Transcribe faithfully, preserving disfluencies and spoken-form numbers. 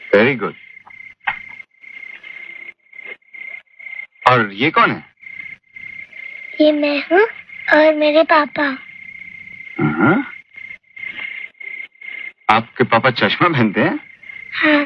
Very good. और ये कौन है? ये मैं हूँ और मेरे पापा। हाँ? आपके पापा चश्मा पहनते हैं? हाँ।